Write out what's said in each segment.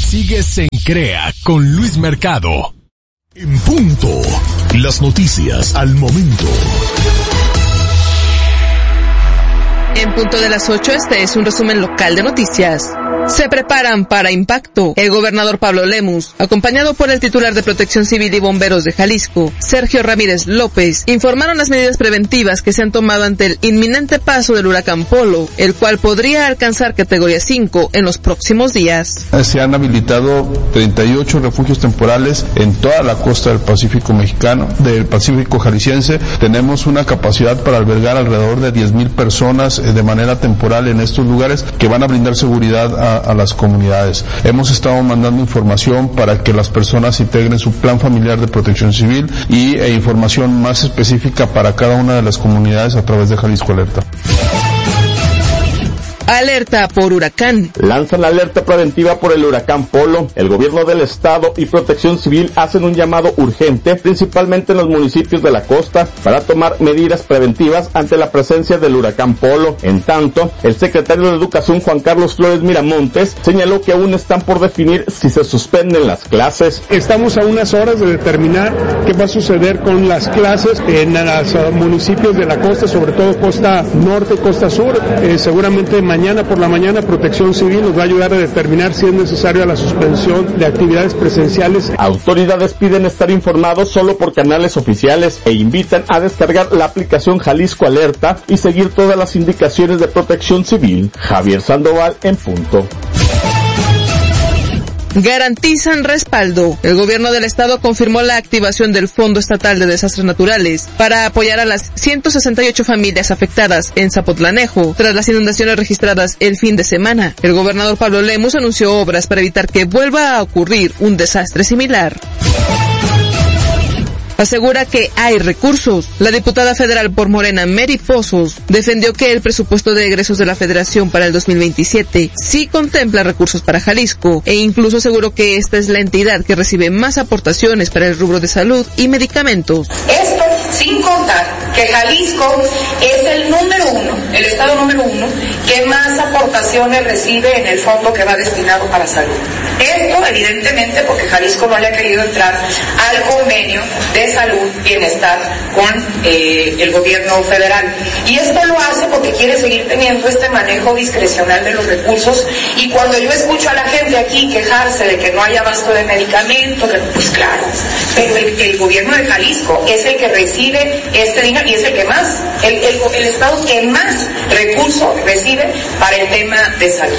Sigues en CREA con Luis Mercado. En punto. Las noticias al momento. En punto de las 8, este es un resumen local de noticias. Se preparan para impacto. El gobernador Pablo Lemus, acompañado por el titular de Protección Civil y Bomberos de Jalisco, Sergio Ramírez López, informaron las medidas preventivas que se han tomado ante el inminente paso del huracán Polo, el cual podría alcanzar categoría 5 en los próximos días. Se han habilitado 38 refugios temporales en toda la costa del Pacífico mexicano, del Pacífico jalisciense. Tenemos una capacidad para albergar alrededor de 10,000 personas de manera temporal en estos lugares que van a brindar seguridad a las comunidades. Hemos estado mandando información para que las personas integren su plan familiar de protección civil e información más específica para cada una de las comunidades a través de Jalisco Alerta. Alerta por huracán. Lanzan la alerta preventiva por el huracán Polo. El gobierno del estado y Protección Civil hacen un llamado urgente, principalmente en los municipios de la costa, para tomar medidas preventivas ante la presencia del huracán Polo. En tanto, el secretario de Educación, Juan Carlos Flores Miramontes, señaló que aún están por definir si se suspenden las clases. Estamos a unas horas de determinar qué va a suceder con las clases en los municipios de la costa, sobre todo costa norte, costa sur. Seguramente mañana por la mañana Protección Civil nos va a ayudar a determinar si es necesaria la suspensión de actividades presenciales. Autoridades piden estar informados solo por canales oficiales e invitan a descargar la aplicación Jalisco Alerta y seguir todas las indicaciones de Protección Civil. Javier Sandoval, en punto. Garantizan respaldo. El gobierno del estado confirmó la activación del Fondo Estatal de Desastres Naturales para apoyar a las 168 familias afectadas en Zapotlanejo tras las inundaciones registradas el fin de semana. El gobernador Pablo Lemus anunció obras para evitar que vuelva a ocurrir un desastre similar. Asegura que hay recursos. La diputada federal por Morena, Mary Pozos, defendió que el presupuesto de egresos de la Federación para el 2027 sí contempla recursos para Jalisco e incluso aseguró que esta es la entidad que recibe más aportaciones para el rubro de salud y medicamentos. Esto sin contar que Jalisco es el estado número uno que más aportaciones recibe en el fondo que va destinado para salud. Esto evidentemente porque Jalisco no le ha querido entrar al convenio de salud, bienestar con el gobierno federal. Y esto lo hace porque quiere seguir teniendo este manejo discrecional de los recursos. Y cuando yo escucho a la gente aquí quejarse de que no hay abasto de medicamentos, pues claro, pero el gobierno de Jalisco es el que recibe este dinero y es el que más, el estado que más recursos recibe para el tema de salud.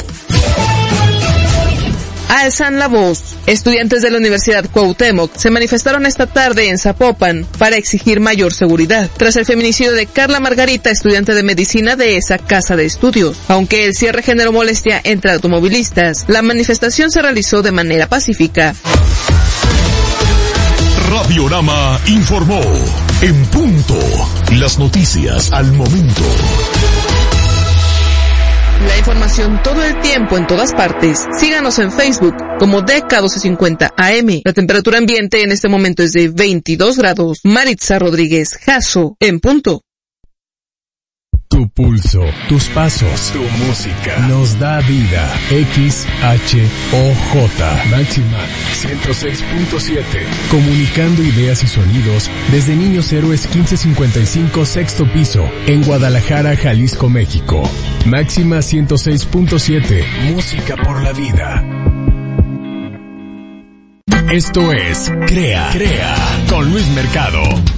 Alzan la voz. Estudiantes de la Universidad Cuauhtémoc se manifestaron esta tarde en Zapopan para exigir mayor seguridad tras el feminicidio de Carla Margarita, estudiante de medicina de esa casa de estudios. Aunque el cierre generó molestia entre automovilistas, la manifestación se realizó de manera pacífica. Radiorama informó. En punto. Las noticias al momento. La información todo el tiempo en todas partes. Síganos en Facebook como DK1250 AM. La temperatura ambiente en este momento es de 22 grados. Maritza Rodríguez, Jasso, en punto. Tu pulso, tus pasos, tu música nos da vida. XHOJ Máxima 106.7. Comunicando ideas y sonidos desde Niños Héroes 1555 sexto piso en Guadalajara, Jalisco, México. Máxima 106.7. Música por la vida. Esto es CREA con Luis Mercado.